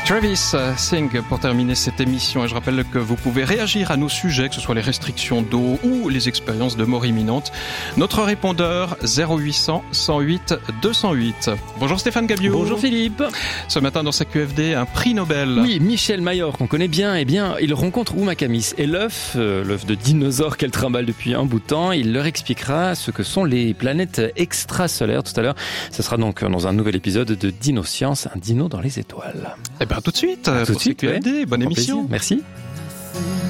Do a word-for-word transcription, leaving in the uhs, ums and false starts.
Travis Singh pour terminer cette émission, et je rappelle que vous pouvez réagir à nos sujets, que ce soit les restrictions d'eau ou les expériences de mort imminente. Notre répondeur zéro huit cents, cent huit, deux cent huit. Bonjour Stéphane Gabiot. Bonjour Philippe. Ce matin dans sa Q F D, un prix Nobel. Oui, Michel Mayor, qu'on connaît bien, eh bien, il rencontre Uma Kamis et l'œuf, euh, l'œuf de dinosaure qu'elle trimballe depuis un bout de temps, il leur expliquera ce que sont les planètes extrasolaires tout à l'heure. Ce sera donc dans un nouvel épisode de Dino Science, un dino dans les étoiles. Eh bien tout de suite, à tout pour de suite, Q F D, ouais. bonne émission. Plaisir. Merci.